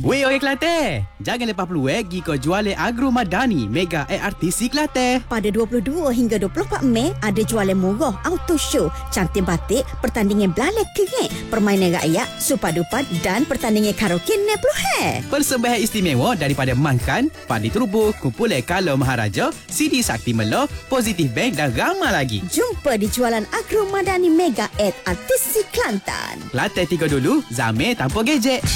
Weh orang Kelantan, jangan lepas peluang pergi ke jualan Agro Madani Mega ARTC Kelantan. Pada 22 hingga 24 Mei ada jualan murah auto show, cantik batik, pertandingan belalai kering, permainan rakyat, supadupat dan pertandingan karaoke 60. Persembahan istimewa daripada Mankan, Padi Terubuh, Kumpulan Kalau Maharaja, CD Sakti Melo, Positif Bank dan ramai lagi. Jumpa di jualan Agro Madani Mega ARTC Kelantan. Kelantan tiga dulu, Zamir tanpa gejek.